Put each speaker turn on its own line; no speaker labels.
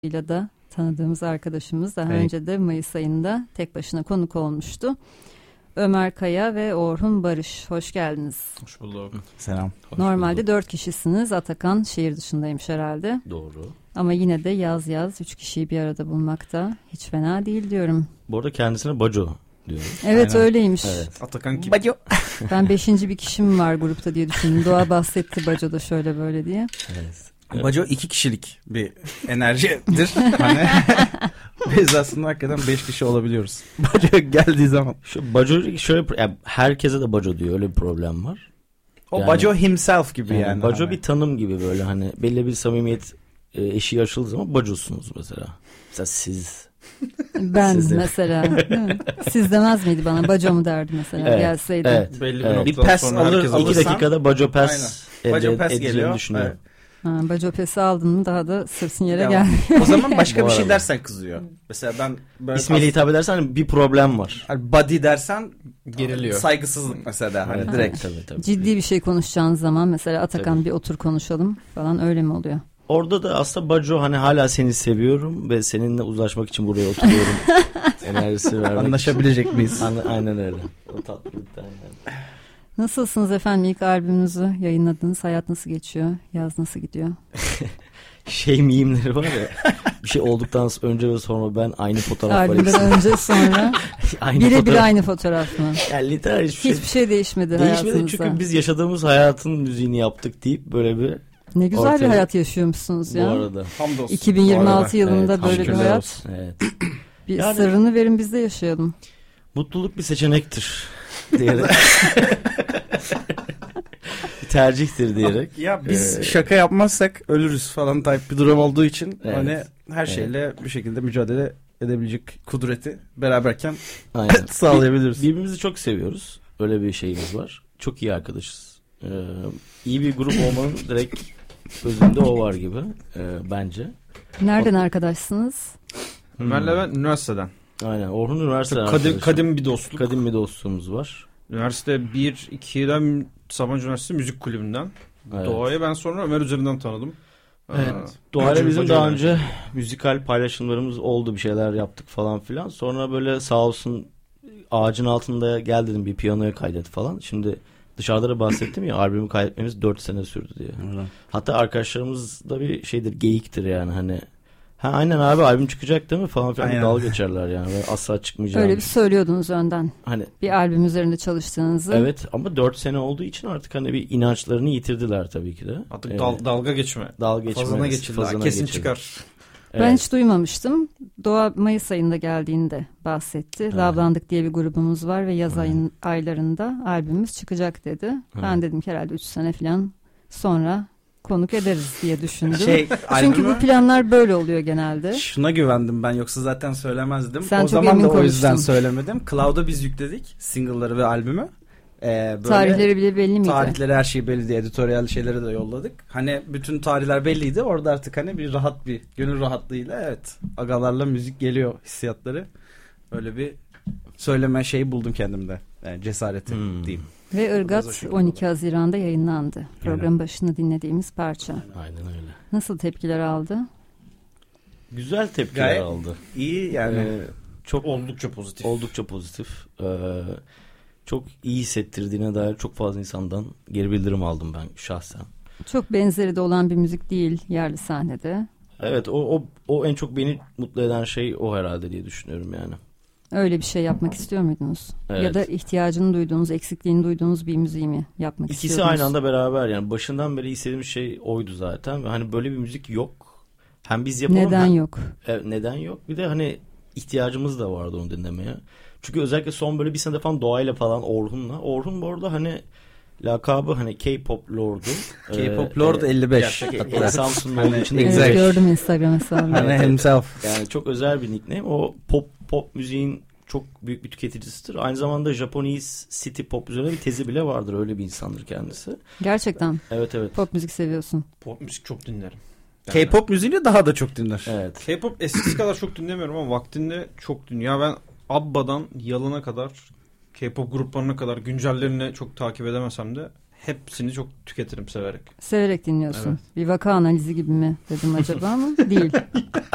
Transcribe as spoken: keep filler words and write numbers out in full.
ile de tanıdığımız arkadaşımız daha
Evet.
önce de Mayıs ayında tek başına konuk olmuştu. Ömer Kaya ve Orhun Barış, hoş geldiniz.
Hoş bulduk.
Selam.
Hoş
Normalde
bulduk.
dört kişisiniz. Atakan şehir dışındaymış herhalde.
Doğru.
Ama yine de yaz yaz üç kişiyi bir arada bulmak da hiç fena değil diyorum.
Bu arada kendisine Baco diyor.
Evet,
Aynen.
öyleymiş.
Evet.
Atakan kim? Baco.
Ben beşinci bir kişim var grupta diye düşündüm. Doğa bahsetti Baco'da şöyle böyle diye.
Evet.
Baco iki kişilik bir enerjidir. Hani biz aslında hakikaten beş kişi olabiliyoruz. Baco geldiği zaman.
Şu Baco şöyle, yani herkese de Baco diyor, öyle bir problem var.
O
Yani-
Baco himself gibi yani.
Yani, Baco
hani.
bir tanım gibi, böyle hani belli bir samimiyet e, eşiği aşıldığı zaman Baco'sunuz mesela. Mesela siz.
Ben
Siz de-
mesela. Değil mi? Siz demez miydi bana? Baco mu derdi mesela
Evet,
gelseydi.
Evet.
Belli bir
Evet.
noktadan
Bir pes
sonra
alır-
herkes
alır-
İki
Alırsan-
dakikada Baco Pes elde
Baco Pes
edeceğini
geliyor.
düşünüyorum.
Evet.
Ha, Baco pesi aldın mı daha da sırtın yere
Devam.
geldi.
O zaman başka
Bu
bir şey
arada.
dersen kızıyor. Mesela ben böyle
İsmiyle hitap edersen hani bir problem var.
Hani body dersen
geriliyor.
saygısızlık mesela hani
Evet,
direkt.
Tabii, tabii.
Ciddi bir şey konuşacağınız zaman mesela Atakan
Tabii.
bir otur konuşalım falan, öyle mi oluyor?
Orada da aslında Baco hani hala seni seviyorum ve seninle uzlaşmak için buraya oturuyorum enerjisi vermek.
Anlaşabilecek miyiz?
Aynen, aynen öyle. O tatlılıktan yani.
Nasılsınız efendim? İlk albümünüzü yayınladınız. Hayat nasıl geçiyor? Yaz nasıl gidiyor?
Şey miyimleri var ya, bir şey olduktan önce ve sonra ben aynı fotoğraf var.
Albümden önce sonra
aynı
birebir
fotoğraf.
aynı fotoğraf mı?
Yani literal hiçbir şey
Hiçbir şey değişmedi,
değişmedi
hayatınızda.
çünkü biz yaşadığımız hayatın müziğini yaptık deyip böyle bir
Ne güzel
ortaya-
bir hayat yaşıyormuşsunuz
bu
ya.
arada.
Hamdolsun.
iki bin yirmi altı
Bu arada.
yılında
Evet,
böyle bir
şükürler
hayat.
olsun. Evet.
Bir
Yani-
sırrını verin, biz de yaşayalım.
Mutluluk bir seçenektir diyerek. Bir tercihtir diyerek.
Ya biz
Ee,
şaka yapmazsak ölürüz falan type bir durum olduğu için
Evet.
hani her şeyle bir şekilde mücadele edebilecek kudreti beraberken
Aynen.
sağlayabiliriz.
Birbirimizi çok seviyoruz. Öyle bir şeyimiz var. Çok iyi arkadaşız. Ee, iyi bir grup olmanın direkt özünde o var gibi ee, bence.
Nereden arkadaşsınız?
Ömer'le ben üniversiteden.
Aynen. Orhun üniversite
Kadim,
arkadaşım.
kadim bir dostluk.
Kadim bir dostluğumuz var.
Üniversite bir iki'den Sabancı Üniversitesi Müzik Kulübü'nden.
Evet.
Doğa'yı ben sonra Ömer üzerinden tanıdım.
Evet.
Ee,
Doğayla
Baco-
bizim
Baco
daha
ile.
önce müzikal paylaşımlarımız oldu. Bir şeyler yaptık falan filan. Sonra böyle sağ olsun ağacın altında gel dedim, bir piyanoya kaydet falan. Şimdi dışarıda da bahsettim ya, albümü kaydetmemiz dört sene sürdü diye. Hatta arkadaşlarımız da bir şeydir, geyiktir yani hani. Ha aynen abi, albüm çıkacak değil mi falan filan,
Aynen.
dalga geçerler yani. Ve asla çıkmayacağım.
Öyle bir söylüyordunuz önden.
Hani
Bir albüm üzerinde çalıştığınızı.
evet, ama dört sene olduğu için artık hani bir inançlarını yitirdiler tabii ki de.
Artık
Ee,
dal, dalga geçme.
dalga geçme.
Fazına geçildi.
fazına
Kesin
geçildi.
çıkar.
Ben
Evet.
hiç duymamıştım. Doğa Mayıs ayında geldiğinde bahsetti.
Evet.
Lavlandık diye bir grubumuz var ve yaz
Evet.
ayın aylarında albümümüz çıkacak dedi.
Evet.
Ben dedim ki herhalde üç sene falan sonra konuk ederiz diye düşündüm.
Şey,
Çünkü
albümü
bu planlar böyle oluyor genelde.
şuna güvendim ben, yoksa zaten söylemezdim.
Sen
o
çok
zaman
emin
da o yüzden
konuştun.
söylemedim. Cloud'a biz yükledik single'ları ve albümü. Ee, böyle
Tarihleri bile belli miydi?
tarihleri, her şey belliydi. Editoryal şeyleri de yolladık. Hani bütün tarihler belliydi. Orada artık hani bir rahat, bir gönül rahatlığıyla evet, agalarla müzik geliyor hissiyatları. Öyle bir söyleme şeyi buldum kendimde. Yani cesareti
Hmm.
diyeyim.
Ve
Biraz o
Irgat
şekilde
on iki Haziran'da yayınlandı. Programın başında dinlediğimiz parça.
Aynen öyle.
Nasıl tepkiler aldı?
Güzel tepkiler
Gayet
aldı.
İyi yani.
Ee, çok
Oldukça pozitif.
oldukça pozitif. Ee, çok iyi hissettirdiğine dair çok fazla insandan geri bildirim aldım ben şahsen.
Çok benzeri de olan bir müzik değil yerli sahnede.
Evet, o o o en çok beni mutlu eden şey o herhalde diye düşünüyorum yani.
Öyle bir şey yapmak istiyor muydunuz?
Evet.
Ya da ihtiyacını duyduğunuz, eksikliğini duyduğunuz bir müziği mi yapmak
İkisi
istiyordunuz?
aynı anda beraber, yani başından beri istediğim şey oydu zaten. Ve hani böyle bir müzik yok. Hem biz yapalım.
Neden
hem-
yok?
Evet, neden yok? Bir de hani ihtiyacımız da vardı onu dinlemeye. Çünkü özellikle son böyle bir sene falan Doğayla falan, Orhun'la. Orhun bu arada hani lakabı hani K-pop Lord'u.
K-pop Lord elli beş.
Gerçek,
Hatta.
Samsun'un
Hani
olduğu için de
Evet,
Exact.
gördüm Instagram hesabını.
Hani himself.
yani çok özel bir nickname. O pop pop müziğin çok büyük bir tüketicisidir. Aynı zamanda Japanese City Pop üzerine bir tezi bile vardır. Öyle bir insandır kendisi.
Gerçekten
Evet evet.
pop müzik seviyorsun.
Pop müzik çok dinlerim.
K-pop müziğini daha da çok dinler.
Evet.
K-pop eskisi kadar çok dinlemiyorum ama vaktinde çok dinliyorum. Ya ben Abba'dan Yalın'a kadar, K-pop gruplarına kadar güncellerini çok takip edemesem de hepsini çok tüketirim severek.
Severek dinliyorsun.
Evet.
Bir vaka analizi gibi mi dedim acaba ama değil.